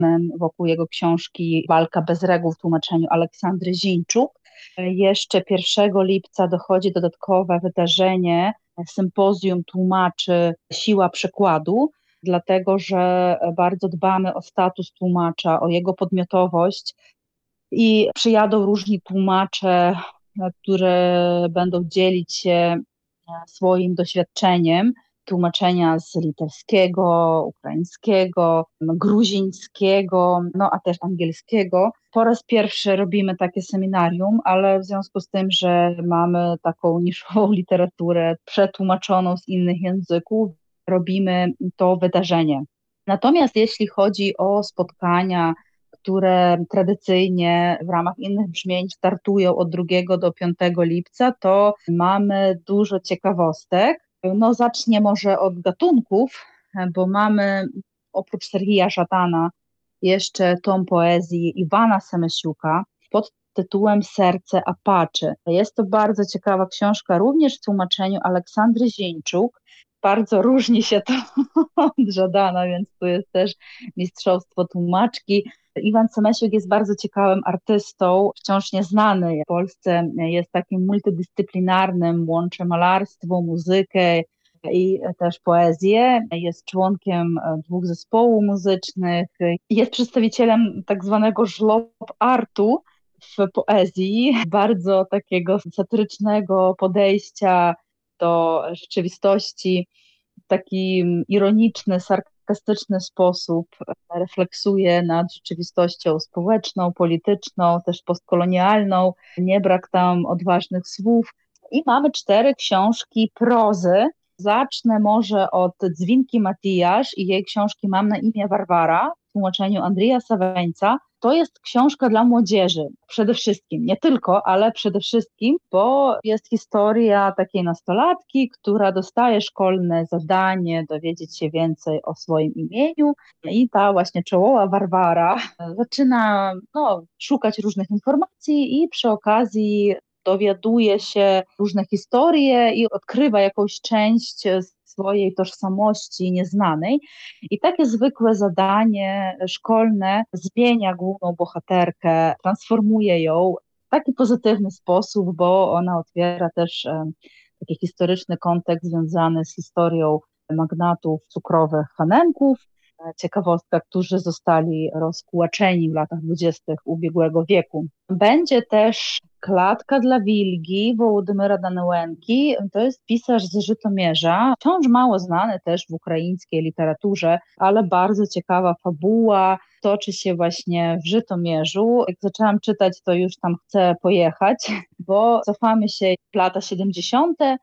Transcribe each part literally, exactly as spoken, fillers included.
wokół jego książki Walka bez reguł w tłumaczeniu Aleksandry Zińczuk. Jeszcze pierwszego lipca dochodzi dodatkowe wydarzenie, sympozjum tłumaczy Siła Przekładu, dlatego że bardzo dbamy o status tłumacza, o jego podmiotowość i przyjadą różni tłumacze, które będą dzielić się swoim doświadczeniem tłumaczenia z litewskiego, ukraińskiego, gruzińskiego, no a też angielskiego. Po raz pierwszy robimy takie seminarium, ale w związku z tym, że mamy taką niszową literaturę przetłumaczoną z innych języków, robimy to wydarzenie. Natomiast jeśli chodzi o spotkania, które tradycyjnie w ramach innych brzmień startują od drugiego do piątego lipca, to mamy dużo ciekawostek. No zacznę może od gatunków, bo mamy oprócz Serhija Żadana jeszcze tom poezji Iwana Semesiuka pod tytułem Serce Apaczy. Jest to bardzo ciekawa książka, również w tłumaczeniu Aleksandry Zińczuk. Bardzo różni się to od Żadana, więc tu jest też mistrzostwo tłumaczki. Iwan Semesiuk jest bardzo ciekawym artystą, wciąż nieznany w Polsce. Jest takim multidyscyplinarnym, łączy malarstwo, muzykę i też poezję. Jest członkiem dwóch zespołów muzycznych. Jest przedstawicielem tak zwanego żlop artu w poezji, bardzo takiego satyrycznego podejścia do rzeczywistości, w taki ironiczny, sarkastyczny sposób refleksuje nad rzeczywistością społeczną, polityczną, też postkolonialną. Nie brak tam odważnych słów. I mamy cztery książki prozy. Zacznę może od Dzwinki Matijasz i jej książki Mam na imię Warwara w tłumaczeniu Andrija Saweńca. To jest książka dla młodzieży, przede wszystkim, nie tylko, ale przede wszystkim, bo jest historia takiej nastolatki, która dostaje szkolne zadanie dowiedzieć się więcej o swoim imieniu i ta właśnie czołowa Warwara zaczyna no, szukać różnych informacji i przy okazji dowiaduje się różne historie i odkrywa jakąś część swojej tożsamości nieznanej. I takie zwykłe zadanie szkolne zmienia główną bohaterkę, transformuje ją w taki pozytywny sposób, bo ona otwiera też um, taki historyczny kontekst związany z historią magnatów cukrowych Hanenków. Ciekawostka, którzy zostali rozkulaczeni w latach dwudziestych ubiegłego wieku. Będzie też Klatka dla Wilgi Wołodymyra Danełenki. To jest pisarz z Żytomierza, wciąż mało znany też w ukraińskiej literaturze, ale bardzo ciekawa fabuła. Toczy się właśnie w Żytomierzu. Jak zaczęłam czytać, to już tam chcę pojechać, bo cofamy się w lata siedemdziesiąte.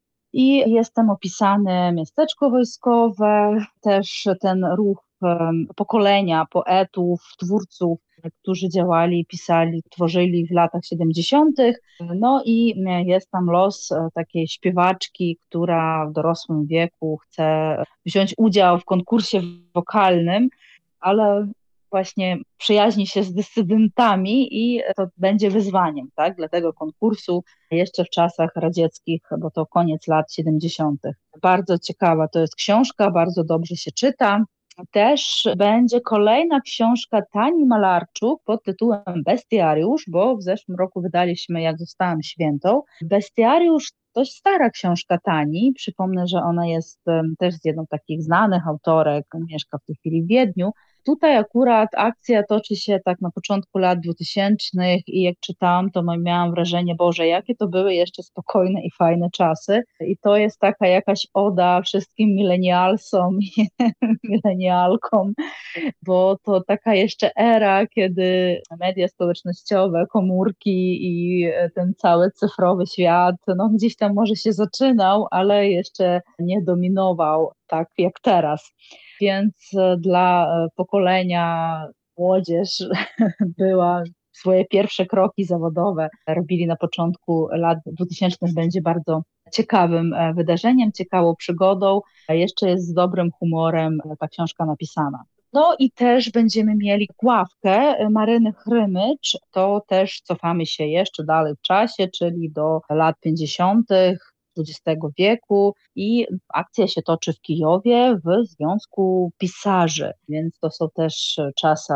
I jest tam opisane miasteczko wojskowe, też ten ruch um, pokolenia poetów, twórców, którzy działali, pisali, tworzyli w latach siedemdziesiątych. No i jest tam los takiej śpiewaczki, która w dorosłym wieku chce wziąć udział w konkursie wokalnym, ale właśnie przyjaźni się z dysydentami i to będzie wyzwaniem, tak, dla tego konkursu jeszcze w czasach radzieckich, bo to koniec lat siedemdziesiątych. Bardzo ciekawa to jest książka, bardzo dobrze się czyta. Też będzie kolejna książka Tani Malarczuk pod tytułem Bestiariusz, bo w zeszłym roku wydaliśmy Jak zostałam świętą. Bestiariusz to stara książka Tani. Przypomnę, że ona jest też z jedną z takich znanych autorek, mieszka w tej chwili w Wiedniu. Tutaj akurat akcja toczy się tak na początku lat dwutysięcznych i jak czytałam, to miałam wrażenie, Boże, jakie to były jeszcze spokojne i fajne czasy. I to jest taka jakaś oda wszystkim milenialsom i milenialkom, bo to taka jeszcze era, kiedy media społecznościowe, komórki i ten cały cyfrowy świat, no gdzieś tam może się zaczynał, ale jeszcze nie dominował tak jak teraz. Więc dla pokolenia młodzież była swoje pierwsze kroki zawodowe robili na początku lat dwutysięcznych, będzie bardzo ciekawym wydarzeniem, ciekawą przygodą. Jeszcze jest z dobrym humorem ta książka napisana. No i też będziemy mieli Kławkę Maryny Chrymycz, to też cofamy się jeszcze dalej w czasie, czyli do lat pięćdziesiątych. dwudziestego wieku i akcja się toczy w Kijowie w Związku Pisarzy, więc to są też czasy